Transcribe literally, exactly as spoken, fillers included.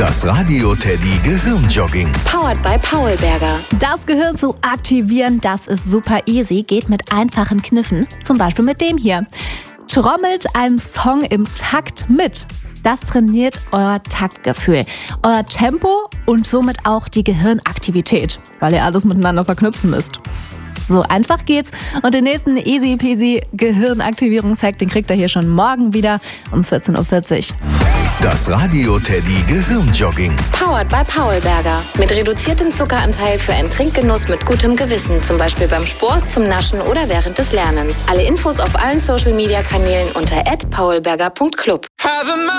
Das Radio Teddy Gehirnjogging. Powered by Paulberger. Das Gehirn zu aktivieren, das ist super easy, geht mit einfachen Kniffen. Zum Beispiel mit dem hier. Trommelt einen Song im Takt mit. Das trainiert euer Taktgefühl, euer Tempo und somit auch die Gehirnaktivität, weil ihr alles miteinander verknüpfen müsst. So einfach geht's und den nächsten easy peasy Gehirnaktivierungshack, den kriegt ihr hier schon morgen wieder um vierzehn Uhr vierzig. Das Radio Teddy Gehirnjogging. Powered by Paulberger. Mit reduziertem Zuckeranteil für einen Trinkgenuss mit gutem Gewissen. Zum Beispiel beim Sport, zum Naschen oder während des Lernens. Alle Infos auf allen Social Media Kanälen unter at paulberger punkt club.